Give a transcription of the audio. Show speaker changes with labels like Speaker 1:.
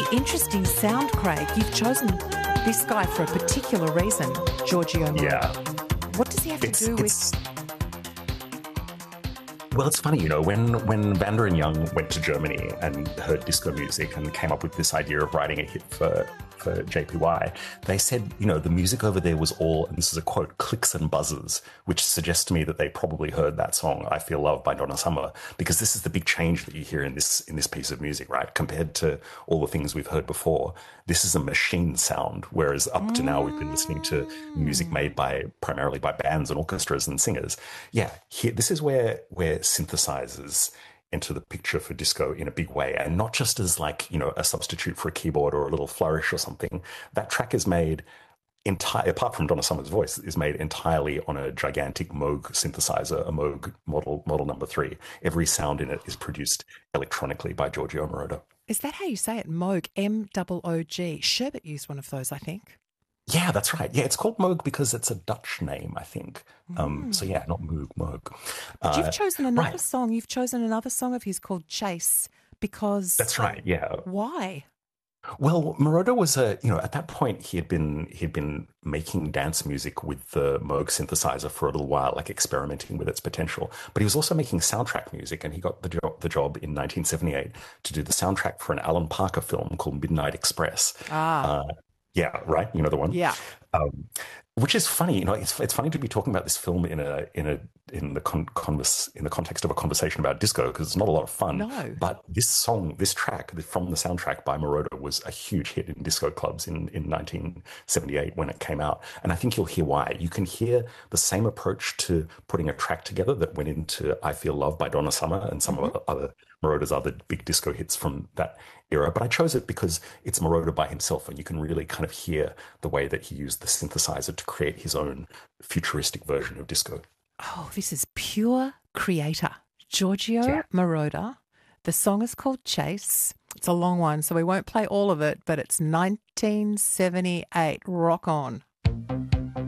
Speaker 1: Interesting sound, Craig. You've chosen this guy for a particular reason, Giorgio Moroder.
Speaker 2: Yeah.
Speaker 1: What does he have to do with...
Speaker 2: Well, it's funny, when Vanda and Young went to Germany and heard disco music and came up with this idea of writing a hit for JPY, they said, the music over there was all, and this is a quote, clicks and buzzes, which suggests to me that they probably heard that song, I Feel Love by Donna Summer, because this is the big change that you hear in this piece of music, right? Compared to all the things we've heard before, this is a machine sound, whereas up to now we've been listening to music made primarily by bands and orchestras and singers. Yeah, this is where synthesizers enter the picture for disco in a big way, and not just as a substitute for a keyboard or a little flourish or something. That track is made apart from Donna Summer's voice, is made entirely on a gigantic Moog synthesizer, a Moog model number 3. Every sound in it is produced electronically by Giorgio Moroder.
Speaker 1: Is that how you say it? Moog, M-O-O-G. Sherbet used one of those, I think.
Speaker 2: Yeah, that's right. Yeah, it's called Moog because it's a Dutch name, I think. So yeah, not Moog, Moog.
Speaker 1: But you've chosen another song. You've chosen another song of his called Chase because...
Speaker 2: That's right, yeah.
Speaker 1: Why?
Speaker 2: Well, Moroder was at that point he had been making dance music with the Moog synthesizer for a little while, like experimenting with its potential. But he was also making soundtrack music, and he got the job in 1978 to do the soundtrack for an Alan Parker film called Midnight Express. Yeah, right. You know the one.
Speaker 1: Yeah.
Speaker 2: Which is funny. It's funny to be talking about this film in the context of a conversation about disco, because it's not a lot of fun.
Speaker 1: No.
Speaker 2: But this track from the soundtrack by Moroder was a huge hit in disco clubs in 1978 when it came out. And I think you'll hear why. You can hear the same approach to putting a track together that went into I Feel Love by Donna Summer and some of Moroder's other big disco hits from that era. But I chose it because it's Moroder by himself, and you can really kind of hear the way that he used the synthesizer to create his own futuristic version of disco.
Speaker 1: Oh, this is pure creator. Giorgio Moroder. The song is called Chase. It's a long one, so we won't play all of it, but it's 1978. Rock on.